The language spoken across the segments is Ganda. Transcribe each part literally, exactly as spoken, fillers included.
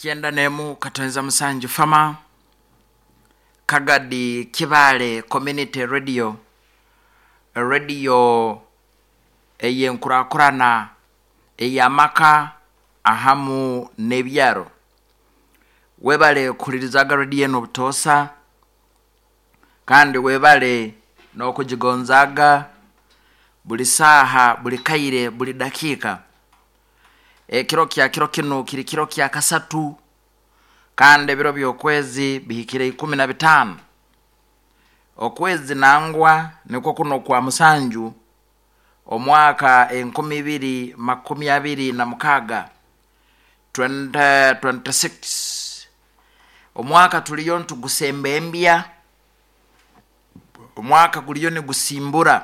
kienda nemu katonza musanju fama Kagadi Kibale Community Radio radio eyenkurakurana eyamaka ahamu nebyaro webale kulirizaga radio no butosa kandi webale no kujigonzaga buli saha buli kaire buli dakika e kiro kya kiro kino kiri kiro kya kasatu kandi biro byokwezi bihikire kumi na bitano okwezi nangwa niko kuno kwa musanju omwaka enkumi ibiri makumi abiri na mukaga twenty twenty-six omwaka tuliyo ntugusembembya omwaka guliyo ne gusimbura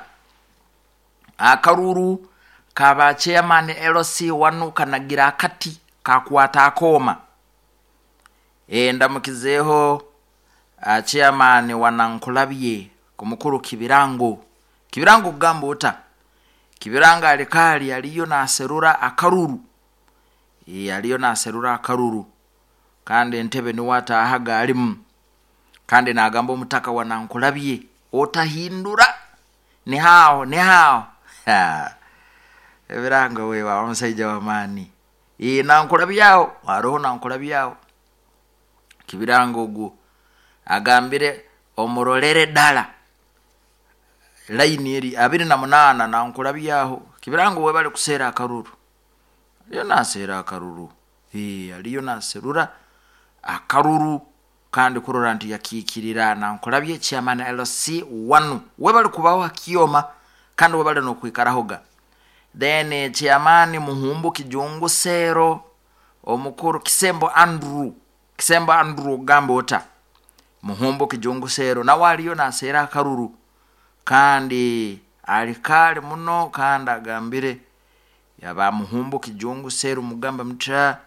akaruru kaba chairman L C wanu kanagira akati kakwata akoma e ndamukizeho uh, chairman wanankulabye kumukuru Kibirango Kibirango gambo uta Kibiranga alikali aliyo na serura akaruru e aliyo na serura akaruru kandi entebe ni wata ahaga alimu kandi nagambo mutaka wanankulabye otahindura ni hao ni hao ha Ebiranga wewa omusajja wa mani e nankulabyawo aroho nankulabyawo Kibirango ogu agambire omurolere dala line eri abiri na munana nankulabyaho Kibirango we bali kusera akaruru aliyo nasera akaruru eh aliyo naserura akaruru kandi kurora nti yakikirira nankulabye chairman L C one we bali kubaho akiyoma kandi we bali no kwikarahoga then chairman Muhumbu Kijungu Sero omukuru Kisembo Andrew Kisembo Andrew Gambota Muhumbu Kijungu Sero na waliyo nasera akaruru kandi alikali muno kandi agambire yaba Muhumbu Kijungu Sero mugamba mtra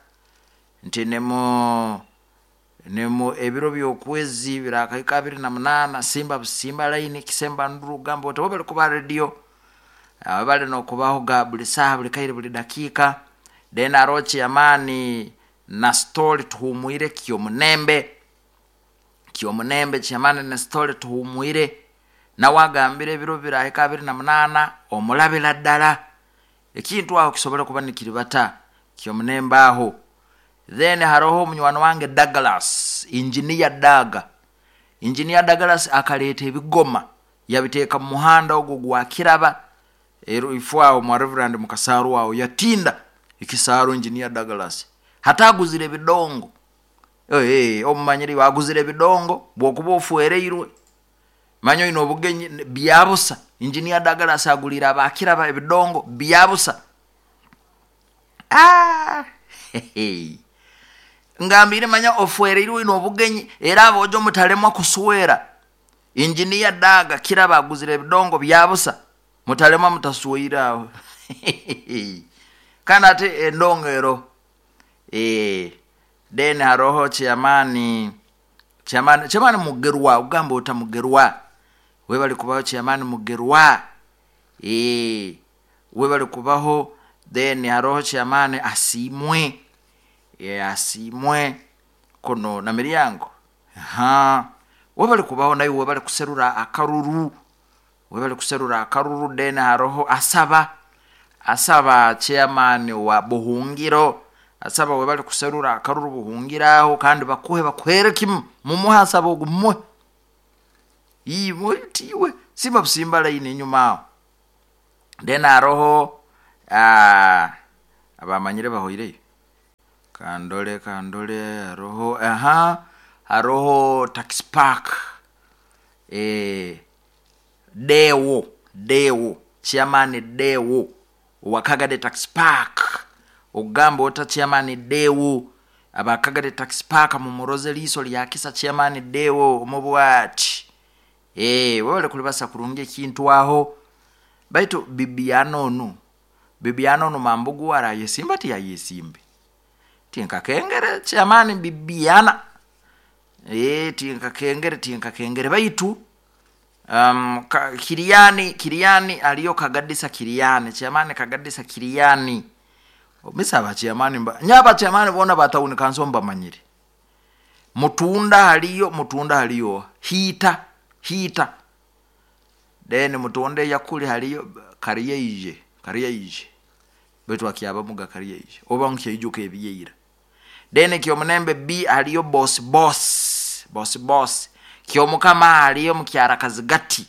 ntenemo nemo ebiro byokwezi birakaika abiri na munana simba busimba line Kisembo Andrew Gambota wabali kuba radio abale no kubaho gabuli saha buli kaire buli dakika then arochi amani na story tuhumuire kiyo munembe kiyo munembe chamane na story tuhumuire na wagambire biro birahika abiri na munana omulabira ddala ekintu aho kisobole kuba nikiribata kiyo munembe aho then haroho munywano wange Douglas engineer Daga engineer Douglas akaleta ebigoma yabiteeka mu muhanda ogwo gwa Kiraba ero ifwao mu Reverend Mukasaru wao yatinda ikisaru engineer Douglas hataguzire bidongo eh eh omanyiri waguzire bidongo bwokuba ofuereirwe manyo ino bugenyi byabusa engineer Douglas agulira abakira ebidongo byabusa ah hey ngambire manya ofuereirwe ino bugenyi era abojo mutalema kusuwera engineer Daga kira baguzire bidongo byabusa mutalema mutasuwira kana te endongero eh then haroho chiamani chiamani chiamani mugerwa ugambo utamugerwa we bali kubaho chiamani mugerwa eh we bali kubaho then haroho chiamani asimwe eh asimwe kono na miryango ha we bali kubaho nayo we bali kuserura akaruru we bali kuserura akaruru then haroho asaba asaba chairman wa Buhungiro asaba we bali kuserura akaruru Buhungiraho kandi bakuhe bakwereke mu muhasabo gumwe yiwe tiwe simba busimba line nyuma then haroho ah abamanyire bahoire kandole kandole haroho aha haroho Tax Park eh Dewo Dewo chairman Dewo wakagade Tax Park ogambo ota chairman Dewo abakagade Tax Park mu muroze liso lya kisa chairman Dewo omubwati eh wale kulibasa kurunge kintu aho baitu bibiano no bibiano no mambugu ara yesimba ti ya yesimbe tinka kengere chairman bibiana eh tinka kengere tinka kengere baitu um ka, Kiriani Kiriani aliyo kagadisa Kiriani chairman kagadisa Kiriani misaba chairman mba nyaba chairman bona batawunika nsomba manyiri mutunda haliyo mutunda haliyo hita hita then mutonde yakuli haliyo kariye ije kariye ije betu akiyaba muga kariye ije oba nkiyijuka ebiyira then kyo munembe B haliyo boss boss boss boss kyo mukama haliyo mukyara kazigati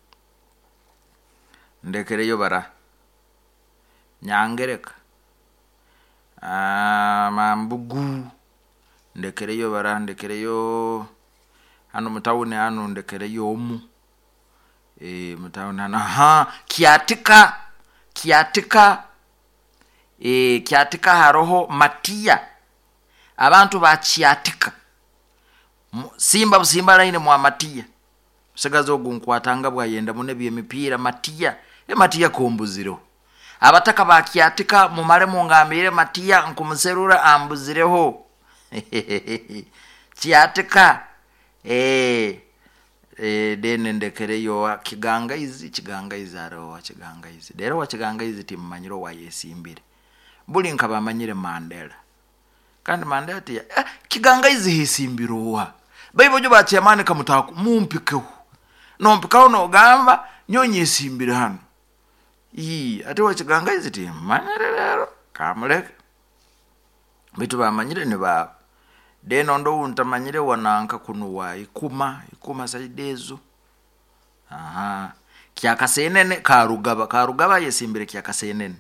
ndekereyo bara nyangereka ah mambugu ndekereyo bara ndekereyo hano mutawune hano ndekereyo omu eh mutawune hano ha kiatika kiatika eh kiatika haroho matia abantu ba kiatika simba simba line mu matia segazo gunkwatanga bwa yenda munebi emipira matia e matia kombuziro abataka ba kiatika mu mare mu ngambire matia nkumuserura ambuzireho kiatika eh eh dene ndekereyo kiganga izi kiganga izaro wa kiganga izi dero wa kiganga izi timmanyiro wa yesimbire buli nkaba manyire Mandela kandi Mandela ati eh, kiganga izi hisimbiro wa baibo jo ba chairman kamutaku mumpikeho no mpikaho no gamba nyonye simbire hano ii ate wa kiganga izi timmanyire lero kamuleke bitu bamanyire ne ba deno ndo untamanyire wananka kunuwa ikuma ikuma saidezo aha kyakasenene karugaba karugaba yesimbire kyakasenene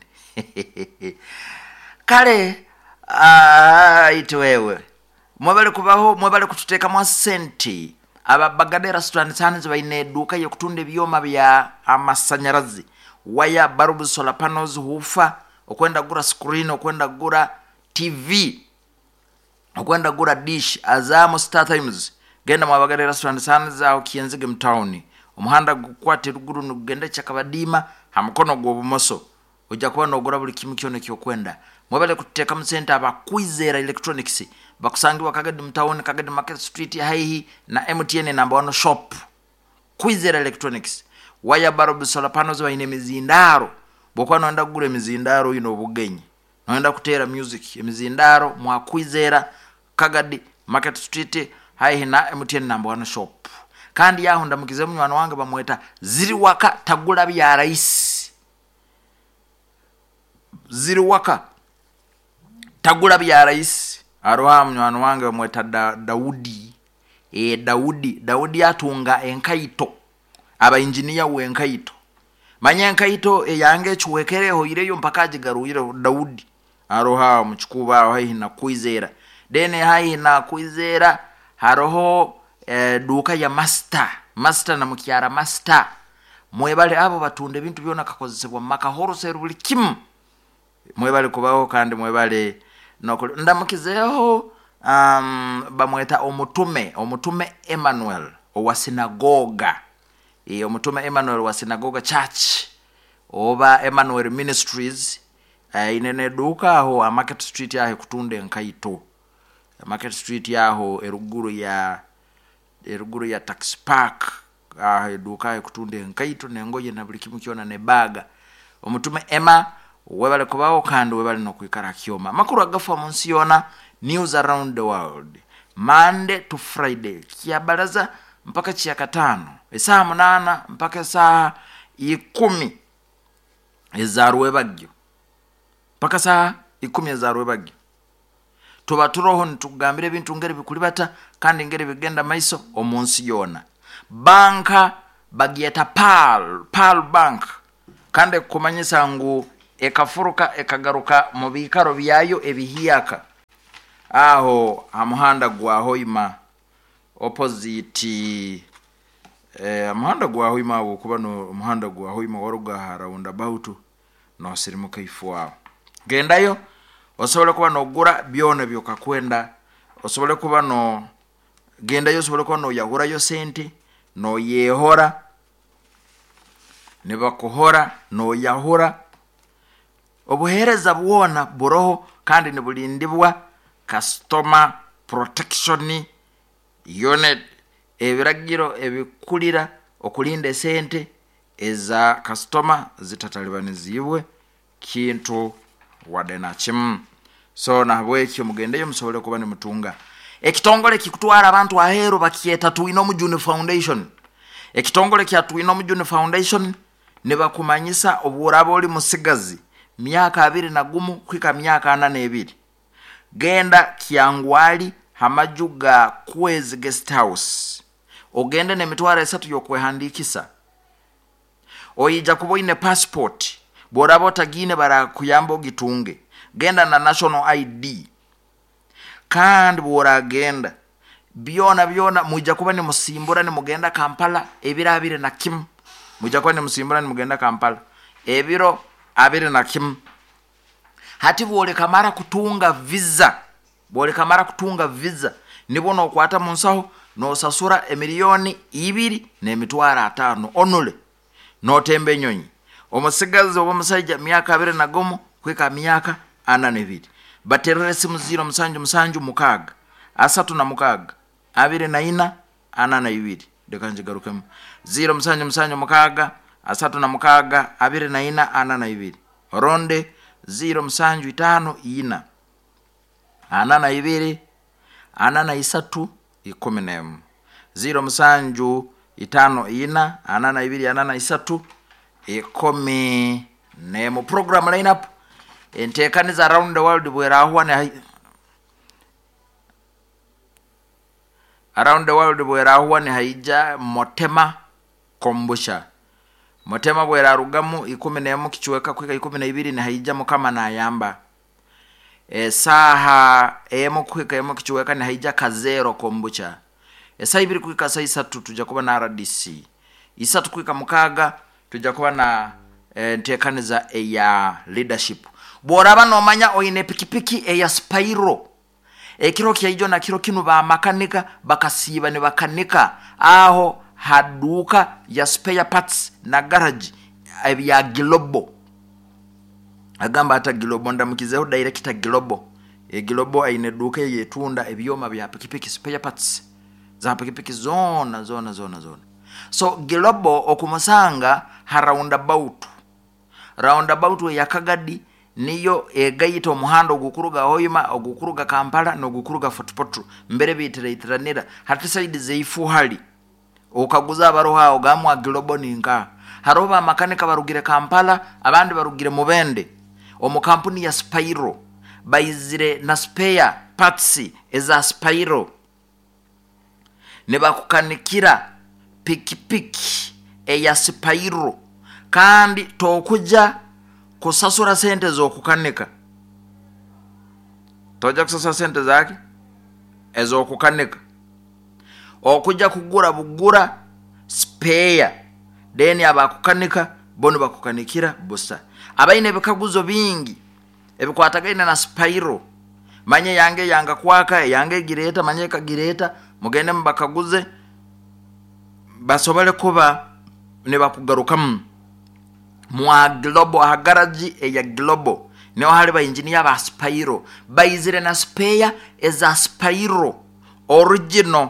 kale ah itwewe mwabale kubaho mwabale kututeka mwa senti ababagade restaurant sanze baine duka yo kutunde byoma bya amasanyarazi waya barubu solar panels hufa okwenda gura screen okwenda gura T V okwenda gura dish Azam Star Times genda mwabagade restaurant sanze aho kiyenzige mtowni umuhanda gukwate ruguru nugenda cyakabadima hamukono gwo bumoso ujja kuba no gura buli kimu kyone kyo kwenda mwabale kuteka mu center abakwizera electronics bakusangirwa kagadi mtowni kagadi Market Street haihi na M T N number one shop kwizera electronics waya barubu solar panels baine mizindaro bokwa nonda gure mizindaro ino bugenyi nonda kutera music emizindaro mwa kwizera kagadi Market Street haihi na M T N number one shop kandi yaho ndamukize munywano wange bamweta ziri waka tagula bya rais ziri waka tagula bya rais aroha munywano wange bamweta da, Daudi e Daudi Daudi atunga enkaito aba engineer wenkaito manya enkaito e yange chuwekereho ireyo mpaka ajigaruyire Daudi aroha muchikuba haihi na kwizera dene haihi na kwizera haroho e, duka ya master master na mukyara master mwebale abo batunde bintu byona kakozesebwa makahoro serubuli kim mwebale kubaho kandi mwebale nokole ndamukizeho um bamweta omutume omutume Emmanuel owa sinagoga e omutume Emmanuel wa sinagoga church oba Emmanuel Ministries uh, inene duka aho a Market Street yahe kutunde nkaito Market Street yaho eruguru ya eruguru ya Tax Park ah duka ya kutunde nkaito nengoye na buli kimu kyona ne baga omutume Emma webale kubaho kandi webale no kwikara kyoma makuru agafa munsi yona news around the world Monday to Friday kiabalaza mpaka chiyakatano esaa munana mpaka saa ikumi ezaruwe bagyo mpaka saa ikumi ezaruwe bagyo tuba turoho ntugambire bintu ngere bikulibata kandi ngere bigenda maiso omunsi yona banka bagieta pal pal bank kandi kumanyisa ngu ekafuruka ekagaruka mu bikaro byayo ebihiyaka aho amuhanda gwa hoima opposite eh amuhanda gwa hoima kuba no umuhanda gwa hoima waruga round about no sirimuka ifuwa gendayo osobole kuba no gura byone byoka kwenda osobole kuba no gendayo osobole kuba no yagura yo sente no yehora ne bakuhora no yahora obuhereza bwona buroho kandi ne bulindibwa customer protection unit ebiragiro ebikulira okulinda sente eza customer zitatalibaniziwe kintu wadde na kimu. So nabwekyo mugendeyo musobole kuba ne mutunga ekitongole kikutwala abantu aheero bakyeta Tuino Mujuni Foundation. Ekitongole kya Tuino Mujuni Foundation ne bakumanyisa obuwuraba oli musigazi myaka abiri na gumu kwika myaka ana n'ebiri. Genda Kyangwali Hamajuga Kwezi Guest House. Ogende n'emitwalo esatu y'okwehandikisa. Oyija kuba ine passport. Bw'oraba otagine barakuyamba ogitunge. Genda na national I D. Kandi bw'oragenda byona byona mujja kuba ne musimbura ne mugenda Kampala ebiro abiri na kimu. Mujja kuba ne musimbura ne mugenda Kampala ebiro abiri na kimu. Hati bw'ole kamara kutunga visa. Bw'ole kamara kutunga visa nibo n'okwata mu nsaho n'osasura emiliyoni ibiri n'emitwalo ataano onule n'otemba ennyonyi. Omusigazi ob'omusajja myaka abiri na gumu kwika myaka ana n'ebiri. Baterere simu ziro musanju musanju mukaga asatu na mukaga abiri na ina ana na ibiri. Deka njigarukemu ziro musanju musanju mukaga asatu na mukaga abiri na ina ana na ibiri. Ronde ziro musanju itano ina ana na ibiri ana na isatu ikumi n'emu. Ziro musanju itano ina ana na ibiri ana na isatu ikumi n'emu. Program lineup entekaniza around the world bwera ahwane around the world bwera ahwane haija Motema Kombusha. Motema bwera rugamu ikumi n'emu kichweka kwika ikumi na ibiri ne haija Mukama na yamba. E saha emu kwika emu kichweka ne haija Kazero Kombucha. E saa ibiri kwika saa isatu tujja kuba na R D C. Isatu kwika mukaga tujja kuba na e, ntekaniza eya leadership. Bw'oraba n'omanya oyine pikipiki eya Spyro. Ekiro kyaijo na kiro kinu ba makanika bakasiba ne bakanika aho haduka ya spare parts na garage ya Global. Agamba ata Global ndamukizeho director Global. E Global ayine duka yetunda ebyoma bya pikipiki spare parts za pikipiki zona zona zona zona. So Global okumusanga ha roundabout. Roundabout we yakagadi niyo egayita omuhanda ogukuruga Hoima ogukuruga Kampala n'ogukuruga Fort Portal mbere bitiraitiranira hati side zeifu hali okaguza abaroha ogamwa Global ninka haroba makanika barugire Kampala abandi barugire Mubende omu kampuni ya Spyro bayizire na spare parts eza Spyro ne bakukanikira pikipiki eya Spyro kandi tokuja kusasura sente zo kukanika. Toja kusasura sente zake ezo kukanika. Okuja kugura bugura spare deni abakukanika bono bakukanikira busa. Abaine bikaguzo bingi ebikwatagaine na Spyro. Manye yange yanga kwaka yange gireta manye kagireta mugende mbakaguze basobale kuba ne bakugarukamu mwa Global hagaraji eya Global niho hali ba engineer ba Spyro bayizire na spare eza Spyro original.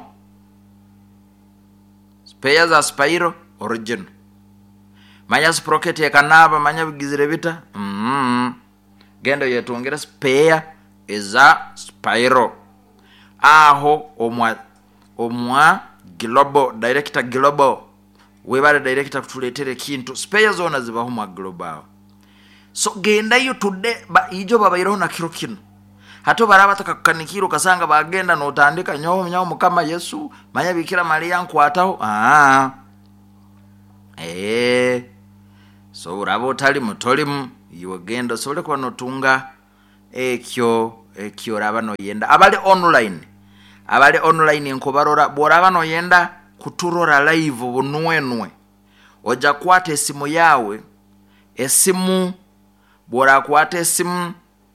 Spare za Spyro original manya sprocket ekanaba manya bigizire bita mm gendo yetongera spare eza Spyro aho omwa omwa Global director Global webale director kutuletere kintu spare zona zibaho mu Global. So genda yo today ba ijo babayiro na kiro kino hato baraba takakukanikiro kasanga bagenda no tandika nyawo nyawo mukama Yesu manya Bikira Maria nkwataho ah eh so urabo tali mutolimu iwe genda sole kwa notunga ekyo ekyo raba no yenda abale online abale online nkobarora boraba no yenda kuturora live bunwenwe oja kwata esimu yawe esimu bora kwata esimu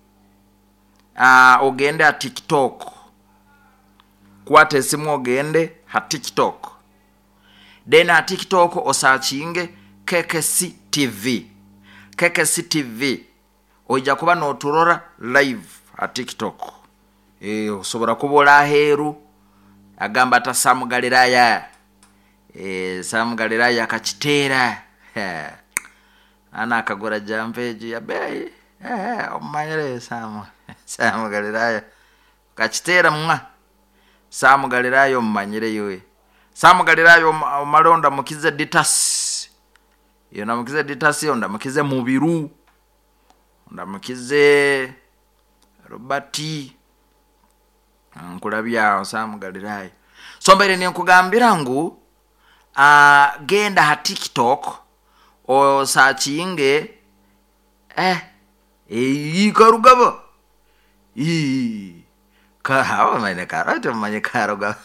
ah uh, ogende a TikTok kwata esimu ogende ha TikTok dena TikTok osachinge K K C T V K K C T V oja kuba no turora live a TikTok e osobora kubola heru agamba ta Sam Galilaya e Sam Galilaya akachitera ana akagora jampeji ya bei eh omanyire Samu Samu Galilaya kachitera mwa Samu Galilaya omanyire yowe Samu Galilaya omalonda mukize ditas yona mukize ditas yonda mukize mubiru onda mukize Robati nkulabya Samu Galilaya so mbere ni nkugambira ngu a uh, genda ha TikTok o searchinge eh e Karugaba e ka hawa mane karato mane Karugaba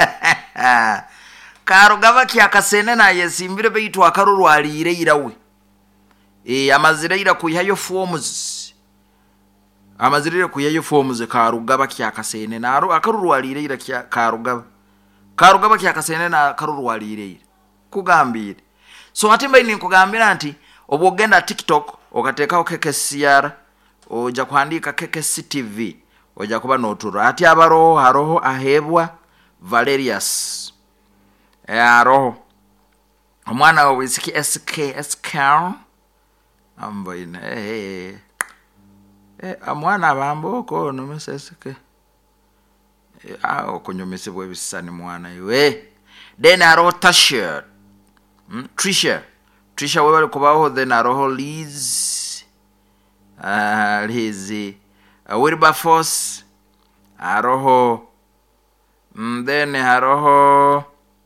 Karugaba kyakasene na yesimbire beitu akaruru alire irawe e amazire ira kuyayo forms amazire kuyayo forms Karugaba kyakasene na akaruru alire ira kya Karugaba Karugaba kyakasene na karuru alire kugambire so ati mbaini nkugambira nti obogenda TikTok okateka K K C R oja kuandika K K C T V oja kuba notura ati abaro haroho ahebwa Valerius e aroho omwana wa wisiki S K S K ambaina eh eh amwana abambo ko no S K ah okunyomesebwe bisani mwana iwe then aroho Tasha mm? Trisha Trisha wewe kubaho then aroho Liz ah uh, Liz uh, Wilberforce aroho mm, then aroho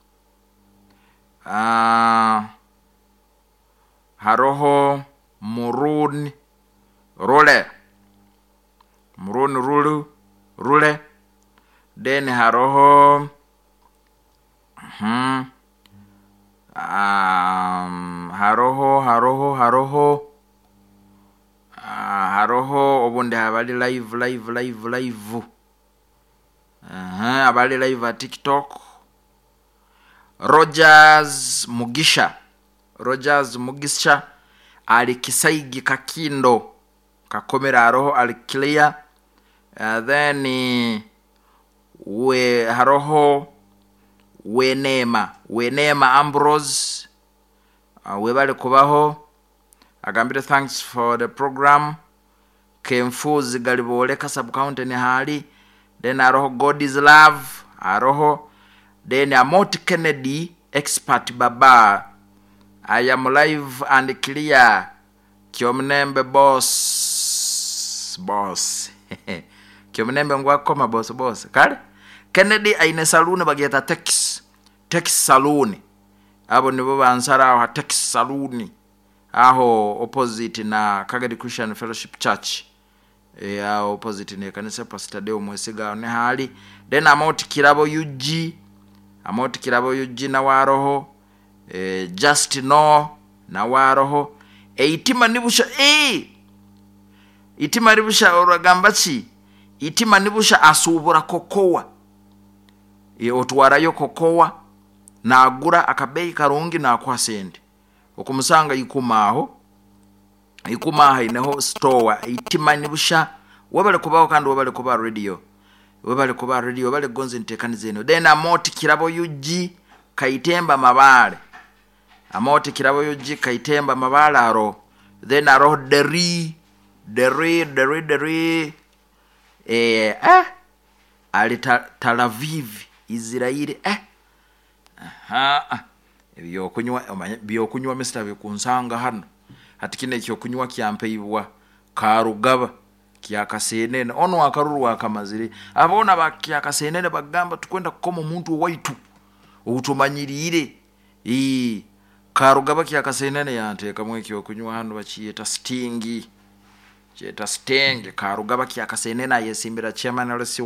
ah uh, haroho Murun Rule Murun Rulu Rule then haroho hmm um haroho haroho haroho uh, haroho obonde abali live live live live aha abali live at TikTok Rogers Mugisha Rogers Mugisha ali Kisaigi Kakindo kakomera aroho ali clear uh, then uh, we haroho Wenema Wenema Ambrose uh, we bali kubaho agambire thanks for the program Kemfuzi Galiboleka sub county ni hali then aroho God is love aroho then Amoti Kennedy expert baba I am live and clear Kyomnembe boss boss Kyomnembe ngwakoma boss boss kale Kennedy aine saloon bageta Tex Tex saloon abo nibo bansara ha Tex saloon aho opposite na Kagadi Christian Fellowship Church e ya opposite ne kanisa Pastor Deo Mwesiga ne hali then Amount Kirabo U G Amount Kirabo U G na waroho e just no na waroho e itima nibusha e itima nibusha oragambachi itima nibusha asubura kokowa e otwara yo kokowa na agura akabei karungi na kwa sendi okumusanga ikumaho ikumaha ineho store itima nibusha wabale kubaho kandi wabale kuba radio wabale kuba radio wabale gonze ntekani zeno then Amount Kirabo U G kaitemba mabale Amount Kirabo U G kaitemba mabale aro then aro deri deri deri deri eh ah ali Tel Aviv Israeli eh aha ebyo kunywa byo kunywa Mister bikunsanga hano hatikine cyo kunywa kyampeyibwa Karugaba kyakasenene ono akaruru wakamazire abona bakyakasenene bagamba tukwenda kukoma omuntu waitu utumanyirire eh Karugaba kyakasenene yanteka mwekyo kunywa hano bachiyeta stingi cheta stingi Karugaba kyakasenene ayesimbira chairman alisi